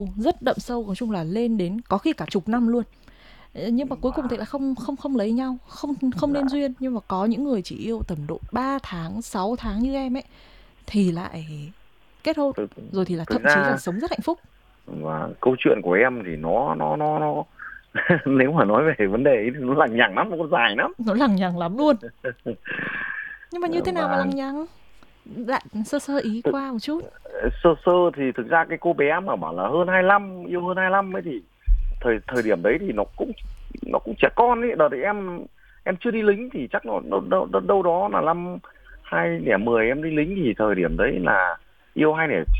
rất đậm sâu, nói chung là lên đến có khi cả chục năm luôn. Nhưng mà cuối cùng thì Và là không lấy nhau, không không nên dạ, duyên. Nhưng mà có những người chỉ yêu tầm độ 3 tháng, 6 tháng như em ấy thì lại kết hôn, thực, rồi thì là thực thậm chí là ra sống rất hạnh phúc. và câu chuyện của em thì nó nếu mà nói về vấn đề ấy thì nó lằng nhằng lắm, nó còn dài lắm. Nó lằng nhằng lắm luôn. Nhưng mà như thế nào mà Và lằng nhằng? Lại sơ sơ ý thực, qua một chút. sơ sơ thì thực ra cái cô bé mà bảo là hơn 25, yêu hơn 25 ấy thì thời thời điểm đấy thì nó cũng trẻ con ấy. Đợt đấy em chưa đi lính thì chắc đâu đó là năm 2010 em đi lính, thì thời điểm đấy là yêu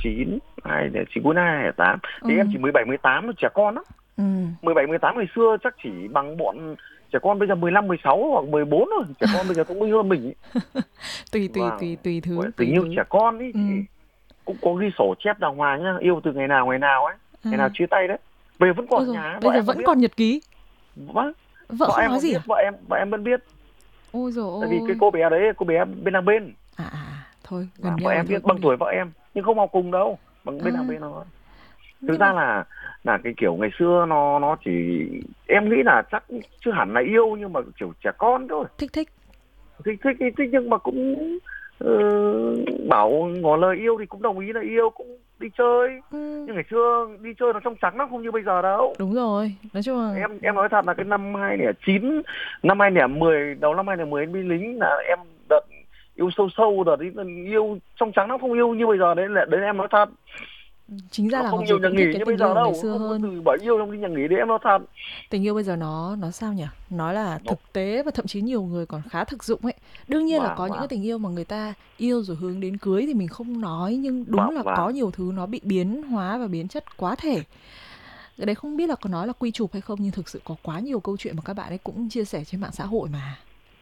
2009 cuối năm 2008 Ừ, thì em chỉ 17 18, nó trẻ con lắm. ừ. 17 18 ngày xưa chắc chỉ bằng bọn trẻ con bây giờ 15 16 hoặc 14 thôi. Trẻ con bây giờ thông minh hơn mình ý. Tùy tùy Vâng, tùy tùy gọi thứ, là tình tùy yêu thứ. trẻ con ý Ừ. chị. Cũng có ghi sổ chép đàng hoàng nhá, yêu từ ngày nào ấy, ngày nào À, chia tay đấy, về vẫn còn ôi ở rồi, nhà, vợ bây giờ em còn vẫn biết. còn nhật ký. Vâng, Vợ vợ không em nói còn gì biết, à? vợ em vẫn biết. Ôi rồi Tại vì cái ôi. cô bé đấy, cô bé bên hàng bên, Thôi, gần và vợ nhau thì em thôi biết cũng bằng được. tuổi vợ em nhưng không học cùng đâu, bằng bên hàng À, bên thôi. Thực nhưng mà ra là cái kiểu ngày xưa nó chỉ, em nghĩ là chắc chưa hẳn là yêu nhưng mà kiểu trẻ con thôi. thích thích. Thích nhưng mà cũng ừ, bảo ngỏ lời yêu thì cũng đồng ý là yêu, cũng đi chơi. Ừ, Nhưng ngày xưa đi chơi nó trong trắng lắm, không như bây giờ đâu. đúng rồi. Nói chung là Em nói thật là cái năm 2009, năm 2010, đầu năm 2010 em đi lính là em đợt yêu sâu sâu, đợt đi yêu trong trắng, nó không yêu như bây giờ đấy, là đấy em nói thật. chính ra Nó là không Ngọc nhiều rồi nhà cũng thích nghỉ cái như bây tình giờ yêu của ngày đâu, xưa không có hơn. từ bỏ yêu trong đi nhà nghỉ đấy, em nói thật. Tình yêu bây giờ nó sao nhỉ? Nó là Nó thực tế và thậm chí nhiều người còn khá thực dụng ấy. Đương nhiên là có vàng những cái vàng tình yêu mà người ta yêu rồi hướng đến cưới thì mình không nói, nhưng đúng vàng là có vàng nhiều thứ nó bị biến hóa và biến chất quá thể. Cái đấy không biết là có nói là quy chụp hay không, nhưng thực sự có quá nhiều câu chuyện mà các bạn ấy cũng chia sẻ trên mạng xã hội mà.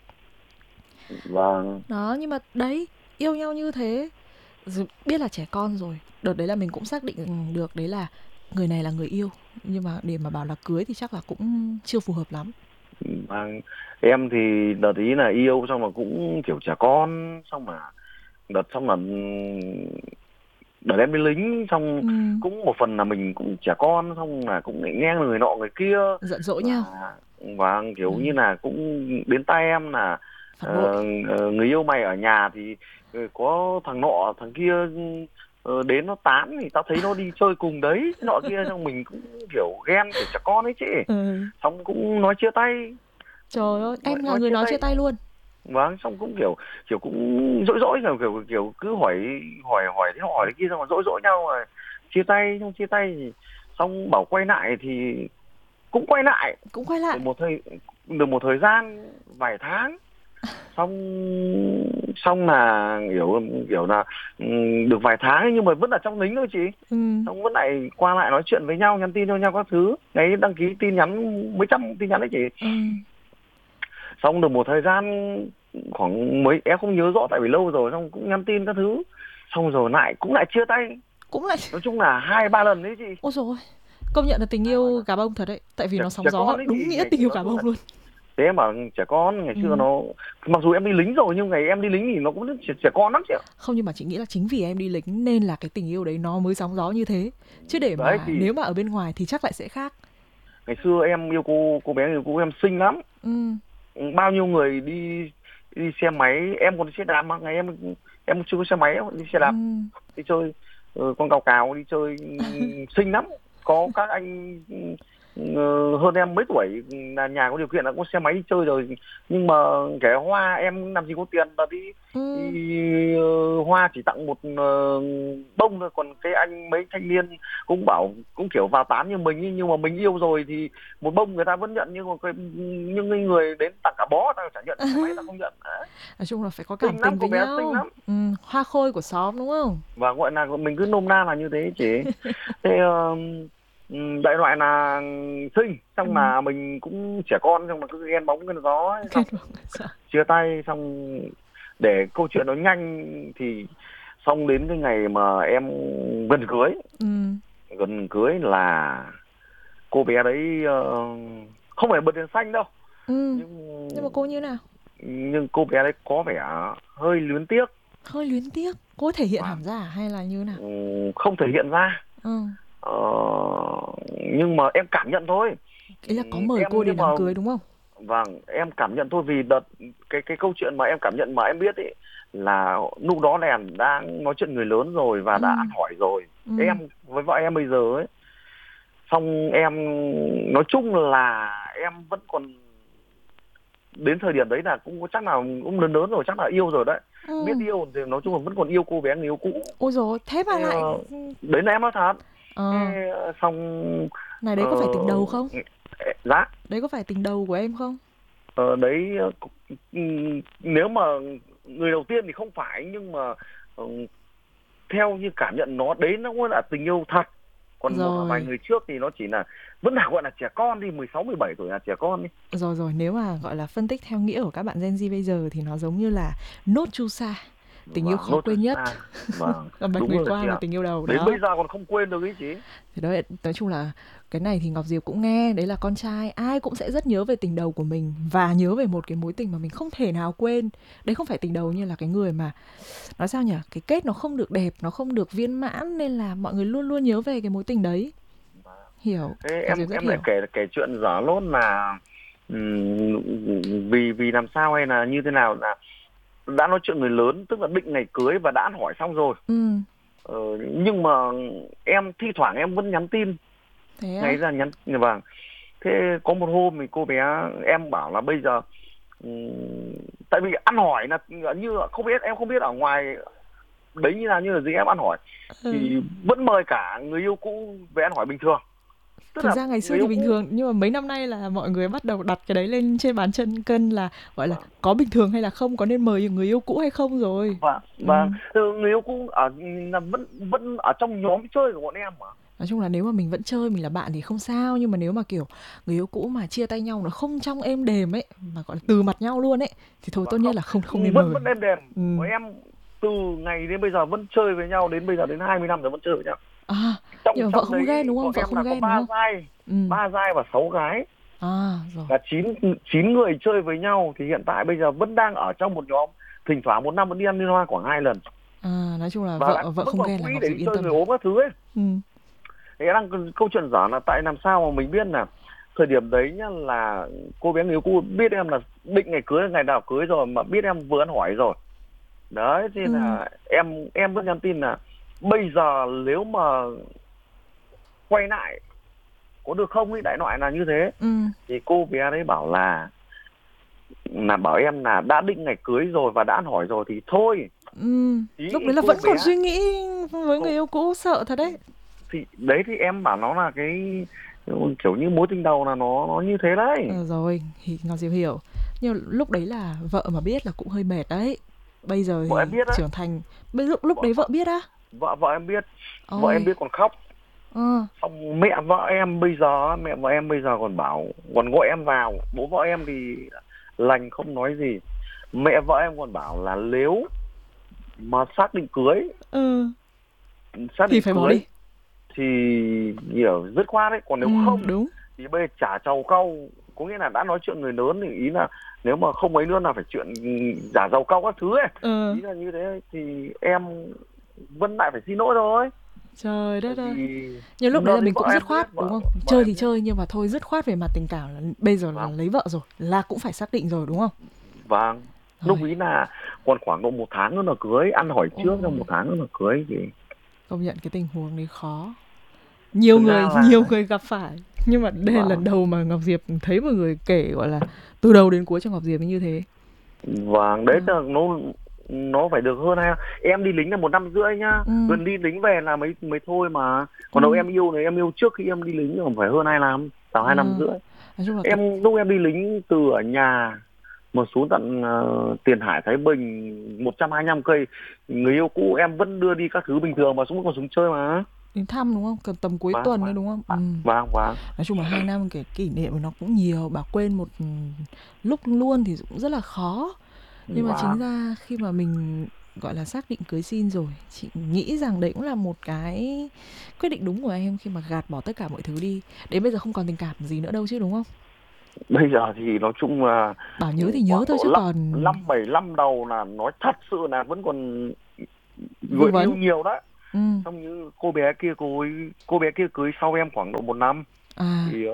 vàng Đó, nhưng mà đấy, yêu nhau như thế, biết là trẻ con rồi. Đợt đấy là mình cũng xác định được đấy là người này là người yêu, nhưng mà để mà bảo là cưới thì chắc là cũng chưa phù hợp lắm. vàng Em thì đợt ý là yêu xong là cũng kiểu trẻ con, xong mà đợt em đi lính xong Ừ, cũng một phần là mình cũng trẻ con, xong là cũng lại nghe người nọ người kia. giận dỗi và nhau. và kiểu như là cũng đến tay em là Phản bội. người yêu mày ở nhà thì có thằng nọ thằng kia đến nó tán thì tao thấy nó đi chơi cùng đấy nọ kia, xong mình cũng kiểu ghen kiểu trẻ con ấy chị. Ừ. Xong cũng nói chia tay, Trời ơi, em là nói người chia nói chia tay tay luôn. vâng. Xong cũng kiểu kiểu cũng dỗi dỗi, kiểu cứ hỏi hỏi hỏi thế hỏi thế kia, xong rồi dỗi dỗi nhau rồi chia tay. Xong chia tay thì xong bảo quay lại thì cũng quay lại Cũng quay được lại. một thời gian vài tháng. Xong xong là kiểu kiểu là được vài tháng ấy, nhưng mà vẫn là trong lính thôi chị. Ừ. Xong vẫn lại qua lại nói chuyện với nhau, nhắn tin cho nhau các thứ đấy, đăng ký tin nhắn mấy trăm tin nhắn đấy chị. Ừ. Xong được một thời gian khoảng mấy, em không nhớ rõ tại vì lâu rồi, xong cũng nhắn tin các thứ, xong rồi cũng lại chia tay. Cũng lại. Nói chung là 2 3 lần đấy chị. Ôi rồi, công nhận là tình Hai ba yêu lần gà bông thật đấy. Tại vì trẻ, nó sóng trẻ gió, con đấy chị. đúng nghĩa Ngày tình xưa yêu nói gà chung bông là luôn. thế mà trẻ con ngày Ừ. xưa nó, mặc dù em đi lính rồi nhưng ngày em đi lính thì nó cũng trẻ con lắm chị ạ. Không, nhưng mà chị nghĩ là chính vì em đi lính nên là cái tình yêu đấy nó mới sóng gió như thế. Chứ để Đấy mà thì nếu mà ở bên ngoài thì chắc lại sẽ khác. ngày xưa em yêu cô bé, yêu cô em xinh lắm. Ừ. Bao nhiêu người đi đi xe máy, em còn đi xe đạp mà ngày em chưa có xe máy, em đi xe Ừ. đạp đi chơi con cào cào đi chơi, xinh lắm. Có các anh hơn em mấy tuổi, là nhà có điều kiện là có xe máy đi chơi rồi, nhưng mà kẻ hoa em làm gì có tiền là đi Ừ. hoa chỉ tặng một bông thôi. Còn cái anh mấy thanh niên cũng bảo cũng kiểu vào tán như mình ý, nhưng mà mình yêu rồi thì một bông người ta vẫn nhận, nhưng mà những cái người đến tặng cả bó ta chả nhận, xe máy ta không nhận đấy. Nói chung là phải có cảm Xinh lắm, tình cô với bé xinh nhau. lắm. Ừ. Hoa khôi của xóm đúng không? Và gọi là mình cứ nôm na là như thế chị. Thế đại loại là xinh, Ừ. xong là mình cũng trẻ con, xong mà cứ ghen bóng ghen gió ấy, Kết xong luận sao? chia tay. Xong để câu chuyện nó nhanh thì xong đến cái ngày mà em gần cưới, Ừ. là cô bé đấy không phải bật đèn xanh đâu, Ừ. Nhưng mà nhưng cô như nào? nhưng cô bé đấy có vẻ hơi luyến tiếc. Hơi luyến tiếc. Cô ấy thể hiện Và hẳn ra à? Hay là như nào? không thể hiện ra. Ừ. Ờ, nhưng mà em cảm nhận thôi. Ý là có mời cô Em để nhưng mà đám cưới đúng không? vâng, em cảm nhận thôi, vì đợt cái câu chuyện mà em cảm nhận mà em biết ấy là lúc đó là đang nói chuyện người lớn rồi và Ừ, đã ăn hỏi rồi. ừ, Em với vợ em bây giờ ấy, xong em nói chung là em vẫn còn, đến thời điểm đấy là cũng chắc là cũng lớn lớn rồi, chắc là yêu rồi đấy, biết ừ. yêu thì nói chung là vẫn còn yêu cô bé người yêu cũ. Ôi dồi, thế mà Thế, lại... đấy là em nói thật. Thế Ờ, xong này đấy ờ, có phải tình đầu không? dạ. Đấy có phải tình đầu của em không? Đấy, nếu mà người đầu tiên thì không phải, nhưng mà ờ, theo như cảm nhận nó đấy nó cũng là tình yêu thật. Còn một vài Rồi, người trước thì nó chỉ là vẫn là gọi là trẻ con đi, 16 17 tuổi là trẻ con đi. rồi, nếu mà gọi là phân tích theo nghĩa của các bạn Gen Z bây giờ thì nó giống như là nốt chu sa, tình yêu Vâng, khó nốt quên nhất. xa. Vâng, Còn Bạch đúng Nguyệt rồi chị Quang là ạ. tình yêu đầu Đến bây đó. giờ còn không quên được ý chị. Thì đấy, nói chung là cái này thì Ngọc Diệp cũng nghe, đấy là con trai, ai cũng sẽ rất nhớ về tình đầu của mình và nhớ về một cái mối tình mà mình không thể nào quên. Đấy không phải tình đầu như là cái người mà nói sao nhỉ, cái kết nó không được đẹp, nó không được viên mãn nên là mọi người luôn luôn nhớ về cái mối tình đấy. Hiểu, Thế Ngọc Diệp rất em lại hiểu. kể chuyện dở lốt là vì vì làm sao hay là như thế nào, là đã nói chuyện người lớn, tức là định ngày cưới và đã ăn hỏi xong rồi. Ừ, Nhưng mà em thi thoảng em vẫn nhắn tin, thế á. ngày ra nhắn. Vâng. Thế có một hôm thì cô bé em bảo là bây giờ, ừm, tại vì ăn hỏi là như không biết, em không biết ở ngoài đấy như nào, như là gì em ăn hỏi Ừ. thì vẫn mời cả người yêu cũ về ăn hỏi bình thường, tức Thực là ra ngày người xưa thì yêu bình cũ. thường nhưng mà mấy năm nay là mọi người bắt đầu đặt cái đấy lên trên bàn chân cân là gọi là Vâng, có bình thường hay là không, có nên mời người yêu cũ hay không rồi. vâng, Ừ. vâng. Người yêu cũ ở là vẫn vẫn ở trong nhóm chơi của bọn em mà. Nói chung là nếu mà mình vẫn chơi, mình là bạn thì không sao, nhưng mà nếu mà kiểu người yêu cũ mà chia tay nhau nó không trong êm đềm ấy, mà gọi là từ mặt nhau luôn ấy, thì thôi Vâng, tốt nhất không, là không không nên vẫn mời. vẫn êm đềm. Ừ. Bọn em từ ngày đến bây giờ vẫn chơi với nhau, đến bây giờ đến 20 năm rồi vẫn chơi với nhau. À, nhưng trong mà vợ trong không ghen đấy đúng không? bọn Vợ em không là có ghen đúng không? Ừ. ba giai và 6 gái, À, rồi. là chín chín người chơi với nhau, thì hiện tại bây giờ vẫn đang ở trong một nhóm, thỉnh thoảng một năm vẫn đi ăn liên hoan khoảng 2 lần, À, nói chung là và đang vợ vẫn không còn ghen là quỹ Ngọc để Diệp đi yên chơi tâm người rồi. ốm các thứ ấy. Ừ. Thế đang câu chuyện dở là tại làm sao mà mình biết là thời điểm đấy nhá, là cô bé người yêu cũ biết em là định ngày cưới, ngày nào cưới rồi, mà biết em vừa ăn hỏi rồi. Đấy, thế Ừ. là em vẫn nhắn tin là bây giờ nếu mà quay lại có được không ấy, đại loại là như thế. Ừ. Thì cô bé đấy bảo là bảo em là đã định ngày cưới rồi và đã ăn hỏi rồi thì thôi. Lúc Ý đấy là cô vẫn bé, còn suy nghĩ với người cô yêu cũ, sợ thật đấy. thì đấy thì em bảo nó là cái kiểu như mối tình đầu là nó như thế đấy. Ờ, rồi, thì Ngọc Diệp hiểu. Nhưng lúc đấy là vợ mà biết là cũng hơi mệt đấy. Bây giờ Vợ em thì biết đấy. trưởng thành, lúc vợ đấy vợ vợ biết á? vợ em biết. Vợ em Ôi, biết còn khóc. ờ, Xong mẹ vợ em bây giờ còn bảo, còn gọi em vào. Bố vợ em thì lành không nói gì. Mẹ vợ em còn bảo là nếu mà ừ, xác thì định phải bỏ cưới đi. thì kiểu dứt khoát đấy, còn nếu không Đúng. thì bây giờ chả trầu cau. Có nghĩa là đã nói chuyện người lớn thì ý là nếu mà không ấy nữa là phải chuyện giả giàu cau các thứ ấy, Ờ, ý là như thế. Thì em vẫn lại phải xin lỗi thôi, trời bởi đất ơi. vì Nhưng lúc đấy đợt là thì mình cũng dứt khoát, đúng không? vợ Chơi thì em biết. chơi nhưng mà thôi dứt khoát về mặt tình cảm là bây giờ là Vâng, lấy vợ rồi, là cũng phải xác định rồi đúng không? vâng. Lúc Rồi, ý là còn khoảng độ 1 tháng nữa là cưới, ăn hỏi trước trong ôi, 1 tháng nữa là cưới thì công nhận cái tình huống đấy khó. thực ra là Nhiều người gặp phải. Nhưng mà đây là lần vâng. đầu mà Ngọc Diệp thấy một người kể gọi là từ đầu đến cuối cho Ngọc Diệp như thế. Vâng, đấy Đó. là nó phải được hơn hay. Em đi lính là 1 năm rưỡi nhá, Ừ, gần đi lính về là mới mới thôi mà. ừ, Còn đâu em yêu này, em yêu trước khi em đi lính còn phải hơn 2 năm, tầm hai năm ờ. rưỡi. Nói chung là cái Lúc em đi lính từ ở nhà mà xuống tận Tiền Hải Thái Bình 125 cây, người yêu cũ em vẫn đưa đi các thứ bình thường mà xuống còn xuống chơi mà. đến thăm đúng không? Cần tầm cuối Vâng, tuần đấy vâng. đúng không? Ừ. Vâng, vâng. Nói chung là 2 năm cái kỷ niệm của nó cũng nhiều, bảo quên một lúc luôn thì cũng rất là khó. Nhưng mà chính Vâng. ra khi mà mình gọi là xác định cưới xin rồi, chị nghĩ rằng đấy cũng là một cái quyết định đúng của em khi mà gạt bỏ tất cả mọi thứ đi. Đến bây giờ không còn tình cảm gì nữa đâu chứ đúng không? Bây giờ thì nói chung là Bảo nhớ thì nhớ khoảng thôi độ chứ năm còn năm bảy năm đầu là nói thật sự là vẫn còn vương gợi yêu vấn. nhiều đấy. Ừ. Xong như cô bé kia cưới sau em khoảng độ 1 năm. À. Thì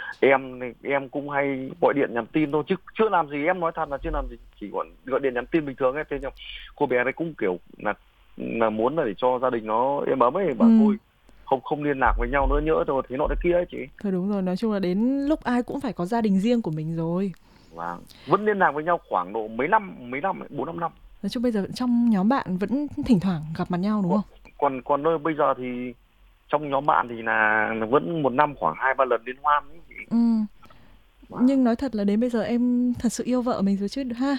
em cũng hay gọi điện nhắn tin thôi, chứ chưa làm gì, em nói thật là chưa làm gì, chỉ gọi điện nhắn tin bình thường ấy. Thế nhưng cô bé đấy cũng kiểu là muốn là để cho gia đình nó êm ấm ấy, bảo Ừ. thôi không không liên lạc với nhau nữa, nhỡ rồi thế nọ thế kia ấy chị. Thôi đúng rồi, nói chung là đến lúc ai cũng phải có gia đình riêng của mình rồi. Và vẫn liên lạc với nhau khoảng độ mấy năm ấy, 4-5 năm. Nói chung bây giờ trong nhóm bạn vẫn thỉnh thoảng gặp mặt nhau đúng còn không? còn còn nơi bây giờ thì trong nhóm bạn thì là vẫn 1 năm khoảng 2-3 lần liên hoan ấy chị. Ừ. Và Nhưng nói thật là đến bây giờ em thật sự yêu vợ mình rồi chứ ha.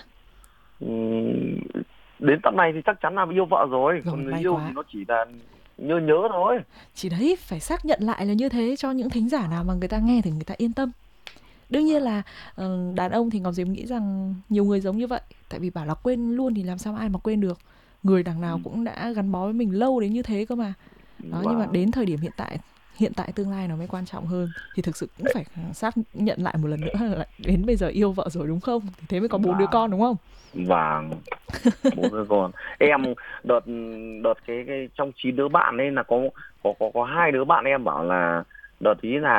ừm, đến tận này thì chắc chắn là yêu vợ rồi, Rồi, còn người may yêu quá. thì nó chỉ là nhớ nhớ thôi. Chỉ đấy, phải xác nhận lại là như thế cho những thính giả nào mà người ta nghe thì người ta yên tâm. Đương nhiên là đàn ông thì Ngọc Diệp nghĩ rằng nhiều người giống như vậy. Tại vì bảo là quên luôn thì làm sao ai mà quên được. Người đằng nào cũng đã gắn bó với mình lâu đến như thế cơ mà. Đó, nhưng mà Và đến thời điểm hiện tại tương lai nó mới quan trọng hơn. Thì thực sự cũng phải xác nhận lại một lần nữa là đến bây giờ yêu vợ rồi đúng không? Thì thế mới có 4 đứa và con đúng không? và 4 đứa con em. Đợt đợt cái trong 9 đứa bạn ấy là có 2 đứa bạn em bảo là đợt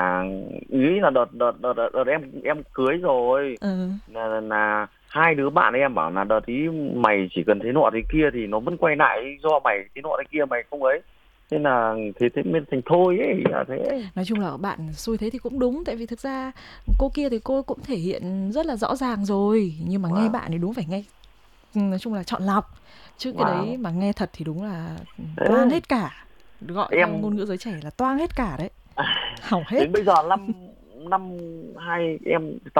ý là đợt em cưới rồi, Ờ. là 2 đứa bạn em bảo là đợt ý mày chỉ cần thế nọ thế kia thì nó vẫn quay lại, do mày thế nọ thế kia mày không ấy, thế là thế mới thành thôi ấy, là thế. Nói chung là bạn xui thế thì cũng đúng. Tại vì thực ra cô kia thì cô cũng thể hiện rất là rõ ràng rồi. Nhưng mà nghe Wow. bạn thì đúng phải nghe, nói chung là chọn lọc. Chứ cái đấy Wow. mà nghe thật thì đúng là toang Thế hết cả. Gọi theo em ngôn ngữ giới trẻ là toang hết cả đấy. Hỏng hết. đến bây giờ năm năm hai em tầm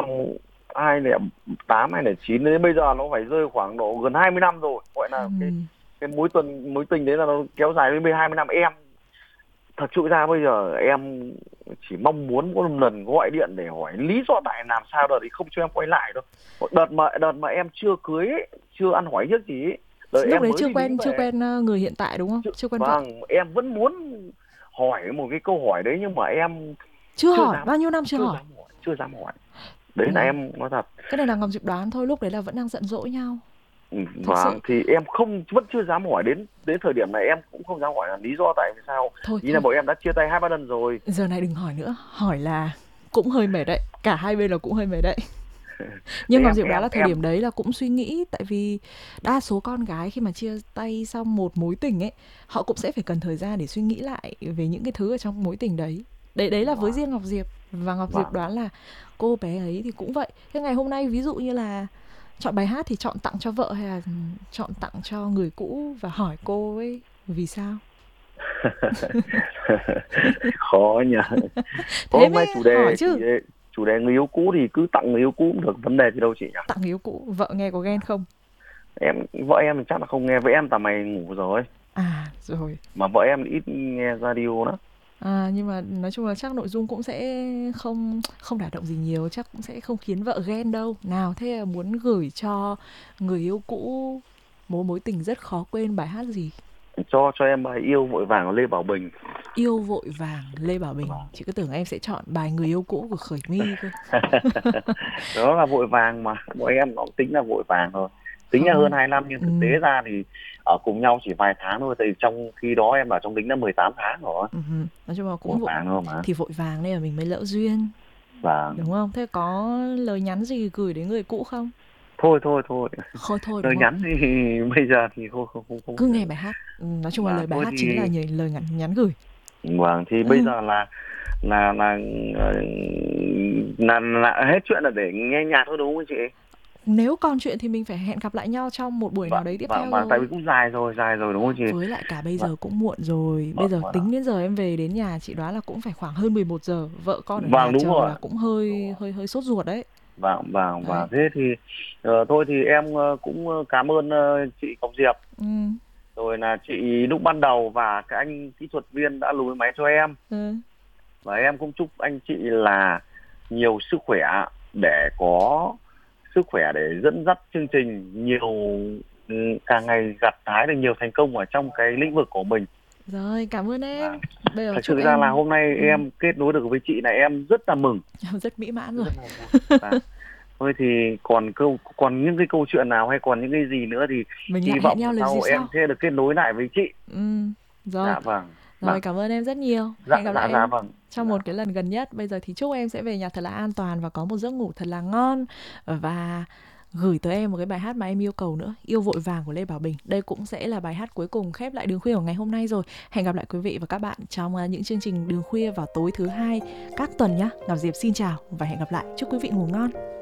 2008 2009 đến bây giờ nó phải rơi khoảng độ gần 20 năm rồi, gọi là cái mối tình đấy là nó kéo dài đến 20 năm. Em thật sự ra bây giờ em chỉ mong muốn có một lần gọi điện để hỏi lý do tại làm sao đợt thì không cho em quay lại đâu. Đợt mà em chưa cưới ấy, chưa ăn hỏi biết gì ấy, đợi Lúc em đấy mới đi lính chưa về. quen người hiện tại đúng không? Chưa quen vợ. Vâng, em vẫn muốn hỏi một cái câu hỏi đấy, nhưng mà em Chưa chưa hỏi, dám bao nhiêu năm chưa hỏi. chưa dám hỏi. Đấy là Này, em nói thật. cái này là Ngọc Diệp đoán thôi, lúc đấy là vẫn đang giận dỗi nhau. Thực Vâng, sự. thì em vẫn chưa dám hỏi, đến đến thời điểm này em cũng không dám hỏi là lý do tại vì sao. Thôi Ý là thôi, bọn em đã chia tay 2-3 lần rồi. giờ này đừng hỏi nữa. Hỏi là cũng hơi mệt đấy. Cả hai bên là cũng hơi mệt đấy. Thế Nhưng Ngọc em Diệp đoán em là thời em điểm đấy là cũng suy nghĩ. Tại vì đa số con gái khi mà chia tay xong một mối tình ấy, họ cũng sẽ phải cần thời gian để suy nghĩ lại về những cái thứ ở trong mối tình đấy. Đấy là với Vâng. riêng Ngọc Diệp. Và Ngọc Diệp Vâng. đoán là cô bé ấy thì cũng vậy. Thế ngày hôm nay ví dụ như là chọn bài hát thì chọn tặng cho vợ hay là chọn tặng cho người cũ, và hỏi cô ấy vì sao. Khó nhỉ. Thôi Thế hôm mới nay hỏi chứ. chủ đề người yêu cũ thì cứ tặng người yêu cũ cũng được, vấn đề gì đâu chị nhỉ. Tặng người yêu cũ, vợ nghe có ghen không? Vợ em thì chắc là không nghe, với em tầm mày ngủ rồi, À rồi. mà vợ em ít nghe radio đó. À, nhưng mà nói chung là chắc nội dung cũng sẽ không không đả động gì nhiều, chắc cũng sẽ không khiến vợ ghen đâu. Nào, thế là muốn gửi cho người yêu cũ một mối tình rất khó quên bài hát gì? Cho em bài Yêu Vội Vàng của Lê Bảo Bình. Yêu vội vàng Lê Bảo Bình. Vâng. Chị cứ tưởng em sẽ chọn bài người yêu cũ của Khởi My cơ. Đó là vội vàng mà, bọn em nó cũng tính là vội vàng thôi, tính là hơn Không. 2 năm, nhưng Ừ, thực tế ra thì ở cùng nhau chỉ vài tháng thôi, tại vì trong khi đó em ở trong tính là 18 tháng rồi. ừ, nói chung là cũng Vội vội, vàng thôi mà. thì vội vàng nên là mình mới lỡ duyên, Và đúng không? Thế có lời nhắn gì gửi đến người cũ không? thôi thôi thôi, Thôi thôi đúng lời không? nhắn thì bây giờ thì không không không không. Cứ nghe bài hát. Nói chung là Và lời bài thôi hát thì chính là lời nhắn gửi. vâng, thì bây giờ là ờ, là hết chuyện là để nghe nhạc thôi đúng không chị? Nếu còn chuyện thì mình phải hẹn gặp lại nhau trong một buổi nào đấy tiếp theo Và tại rồi. vì cũng dài rồi đúng không chị? Với lại cả bây Vâng. giờ cũng muộn rồi. Bây giờ tính đến giờ em về đến nhà chị đoán là cũng phải khoảng hơn 11 giờ. Vợ con ở nhà Vâng, đúng chờ rồi. là cũng hơi sốt ruột đấy. Và Đấy. thế thì thôi thì em cũng cảm ơn chị Ngọc Diệp, Ừ. rồi là chị lúc ban đầu và các anh kỹ thuật viên đã lùi máy cho em, Ừ. và em cũng chúc anh chị là nhiều sức khỏe, để có sức khỏe để dẫn dắt chương trình nhiều, càng ngày gặt hái được nhiều thành công ở trong cái lĩnh vực của mình. Rồi, cảm ơn Và em. Bây giờ thật chúc sự ra là em hôm nay em kết nối được với chị là em rất là mừng, rất mỹ mãn rồi. rất là vui. Và thôi thì còn những cái câu chuyện nào hay còn những cái gì nữa thì Mình hy lại hẹn vọng nhau lần lần sau dịp em sau. sẽ được kết nối lại với chị. Ừ. Rồi, Dạ vâng. rồi Vâng. cảm ơn em rất nhiều. Dạ Hẹn gặp lại dạ dạ em vâng. trong Dạ. một cái lần gần nhất. Bây giờ thì chúc em sẽ về nhà thật là an toàn và có một giấc ngủ thật là ngon. Và gửi tới em một cái bài hát mà em yêu cầu nữa, Yêu vội vàng của Lê Bảo Bình. Đây cũng sẽ là bài hát cuối cùng khép lại Đường khuya của ngày hôm nay rồi. Hẹn gặp lại quý vị và các bạn trong những chương trình Đường khuya vào tối thứ hai các tuần nhé. Ngọc Diệp xin chào và hẹn gặp lại. Chúc quý vị ngủ ngon.